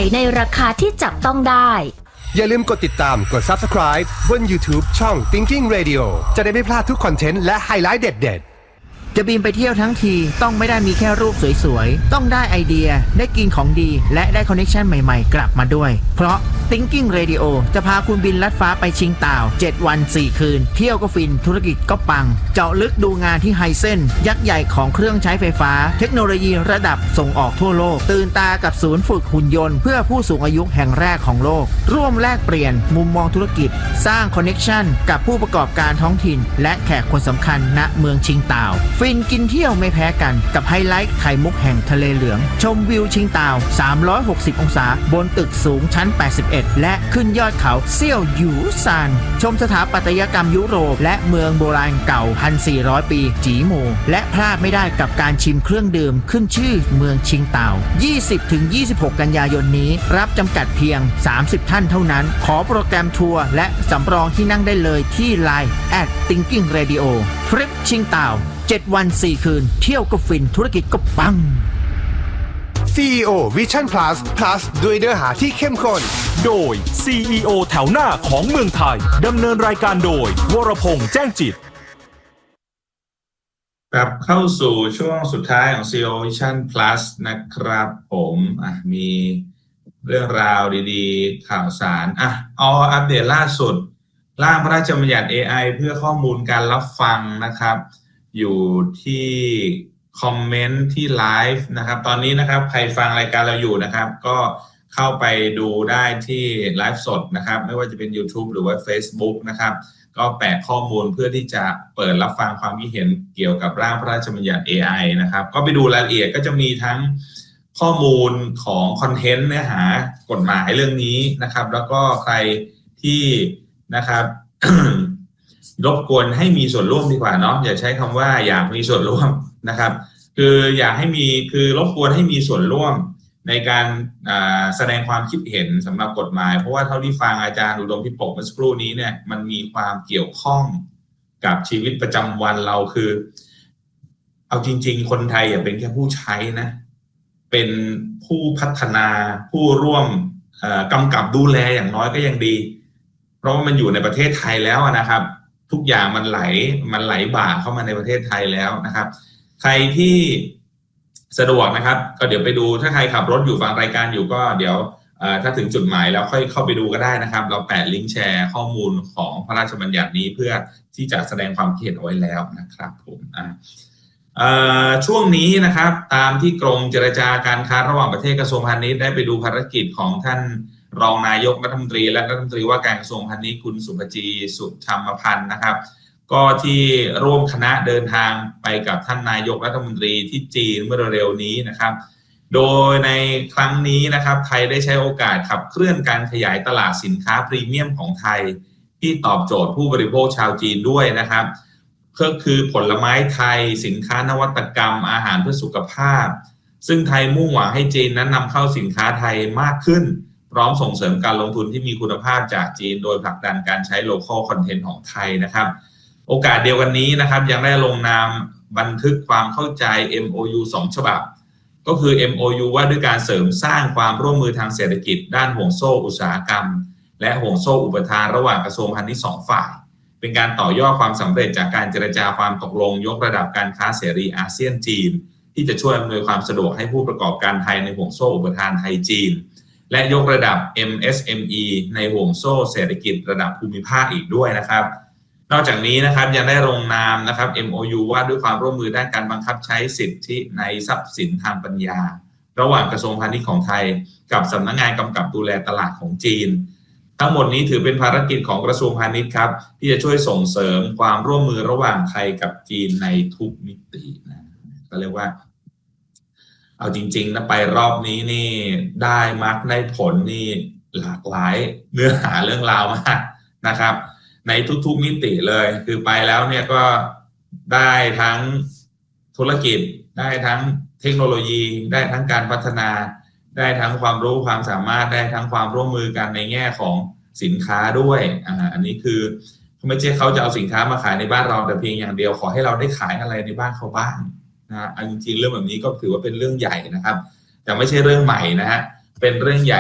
ในราคาที่จับต้องได้อย่าลืมกดติดตามกด Subscribe บน YouTube ช่อง Thinking Radio จะได้ไม่พลาดทุกคอนเทนต์และไฮไลท์เด็ดๆจะบินไปเที่ยวทั้งทีต้องไม่ได้มีแค่รูปสวยๆต้องได้ไอเดียได้กินของดีและได้คอนเนคชั่นใหม่ๆกลับมาด้วยเพราะ Thinking Radio จะพาคุณบินลัดฟ้าไปชิงต่าว7วัน4คืนเที่ยวก็ฟินธุรกิจก็ปังเจาะลึกดูงานที่ไฮเซนยักษ์ใหญ่ของเครื่องใช้ไฟฟ้าเทคโนโลยีระดับส่งออกทั่วโลกตื่นตากับศูนย์ฝึกหุ่นยนต์เพื่อผู้สูงอายุแห่งแรกของโลกร่วมแลกเปลี่ยนมุมมองธุรกิจสร้างคอนเนคชั่นกับผู้ประกอบการท้องถิ่นและแขกคนสำคัญณเมืองชิงต่าวฟินกินเที่ยวไม่แพ้กันกับไฮไลท์ไข่มุกแห่งทะเลเหลืองชมวิวชิงต่าว360องศาบนตึกสูงชั้น81และขึ้นยอดเขาเซี่ยวหยูซานชมสถาปัตยกรรมยุโรปและเมืองโบราณเก่า 1,400 ปีจีหมู่และพลาดไม่ได้กับการชิมเครื่องดื่มขึ้นชื่อเมืองชิงต่าว 20-26 กันยายนนี้รับจำกัดเพียง30ท่านเท่านั้นขอโปรแกรมทัวร์และสำรองที่นั่งได้เลยที่ LINE @Thinking Radio ทริปชิงต่าว7วัน4คืนเที่ยวก็ฟินธุรกิจก็ปัง CEO Vision Plus ด้วยเนื้อหาที่เข้มข้นโดย CEO แถวหน้าของเมืองไทยดำเนินรายการโดยวรพงษ์แจ้งจิตครับเข้าสู่ช่วงสุดท้ายของ CEO Vision Plus นะครับผมมีเรื่องราวดีๆข่าวสารอัปเดตล่าสุดร่างพระราชบัญญัติ AI เพื่อข้อมูลการรับฟังนะครับอยู่ที่คอมเมนต์ที่ไลฟ์นะครับตอนนี้นะครับใครฟังรายการเราอยู่นะครับก็เข้าไปดูได้ที่ไลฟ์สดนะครับไม่ว่าจะเป็น YouTube หรือว่า Facebook นะครับก็แปะข้อมูลเพื่อที่จะเปิดรับฟังความคิดเห็นเกี่ยวกับร่างพระราชบัญญัติ AI นะครับก็ไปดูรายละเอียดก็จะมีทั้งข้อมูลของคอนเทนต์เนื้อหากฎหมายเรื่องนี้นะครับแล้วก็ใครที่นะครับ รบกวนให้มีส่วนร่วมดีกว่าเนาะอย่าใช้คำว่าอยากมีส่วนร่วมนะครับคืออยากให้มีคือรบกวนให้มีส่วนร่วมในการแสดงความคิดเห็นสำหรับกฎหมายเพราะว่าเท่าที่ฟังอาจารย์อุดมพิปกเมื่อสักครู่นี้เนี่ยมันมีความเกี่ยวข้องกับชีวิตประจำวันเราคือเอาจริงๆคนไทยอย่าเป็นแค่ผู้ใช้นะเป็นผู้พัฒนาผู้ร่วมกำกับดูแลอย่างน้อยก็ยังดีเพราะว่ามันอยู่ในประเทศไทยแล้วนะครับทุกอย่างมันไหลบ่าเข้ามาในประเทศไทยแล้วนะครับใครที่สะดวกนะครับก็เดี๋ยวไปดูถ้าใครขับรถอยู่ฟังรายการอยู่ก็เดี๋ยวถ้าถึงจุดหมายแล้วค่อยเข้าไปดูก็ได้นะครับเราแปะลิงก์แชร์ข้อมูลของพระราชบัญญัตินี้เพื่อที่จะแสดงความคิดเห็นเอาไว้แล้วนะครับผมช่วงนี้นะครับตามที่กรมเจรจาการค้าระหว่างประเทศกระทรวงพาณิชย์ได้ไปดูภารกิจของท่านรองนายกรัฐมนตรีและรัฐมนตรีว่าการกระทรวงพาณิชย์คุณสุภจีสุธรรมพันธ์นะครับก็ที่ร่วมคณะเดินทางไปกับท่านนายกรัฐมนตรีที่จีนเมื่อเร็วๆนี้นะครับโดยในครั้งนี้นะครับไทยได้ใช้โอกาสขับเคลื่อนการขยายตลาดสินค้าพรีเมียมของไทยที่ตอบโจทย์ผู้บริโภคชาวจีนด้วยนะครับก็คือผลไม้ไทยสินค้านวัตกรรมอาหารเพื่อสุขภาพซึ่งไทยมุ่งหวังให้จีนนั้นนำเข้าสินค้าไทยมากขึ้นพร้อมส่งเสริมการลงทุนที่มีคุณภาพจากจีนโดยผลักดันการใช้ local content ของไทยนะครับโอกาสเดียวกันนี้นะครับยังได้ลงนามบันทึกความเข้าใจ MOU 2 ฉบับก็คือ MOU ว่าด้วยการเสริมสร้างความร่วมมือทางเศรษฐกิจด้านห่วงโซ่อุตสาหกรรมและห่วงโซ่อุปทานระหว่างกระทรวงพาณิชย์2ฝ่ายเป็นการต่อยอดความสำเร็จจากการเจรจาความตกลงยกระดับการค้าเสรีอาเซียนจีนที่จะช่วยอำนวยความสะดวกให้ผู้ประกอบการไทยในห่วงโซ่อุปทานไทยจีนและยกระดับ MSME ในห่วงโซ่เศรษฐกิจระดับภูมิภาคอีกด้วยนะครับนอกจากนี้นะครับยังได้ลงนามนะครับ MOU ว่าด้วยความร่วมมือด้านการบังคับใช้สิทธิในทรัพย์สินทางปัญญาระหว่างกระทรวงพาณิชย์ของไทยกับสำนักงานกำกับดูแลตลาดของจีนทั้งหมดนี้ถือเป็นภารกิจของกระทรวงพาณิชย์ครับที่จะช่วยส่งเสริมความร่วมมือระหว่างไทยกับจีนในทุกมิตินะก็เรียกว่าเอาจริงๆนะไปรอบนี้นี่ได้มักได้ผลนี่หลากหลายเนื้อหาเรื่องราวมากนะครับในทุกๆมิติเลยคือไปแล้วเนี่ยก็ได้ทั้งธุรกิจได้ทั้งเทคโนโลยีได้ทั้งการพัฒนาได้ทั้งความรู้ความสามารถได้ทั้งความร่วมมือกันในแง่ของสินค้าด้วยอันนี้คือไม่ใช่เขาจะเอาสินค้ามาขายในบ้านเราแต่เพียงอย่างเดียวขอให้เราได้ขายอะไรในบ้านเขาบ้างนะจริงๆเรื่องแบบนี้ก็ถือว่าเป็นเรื่องใหญ่นะครับแต่ไม่ใช่เรื่องใหม่นะฮะเป็นเรื่องใหญ่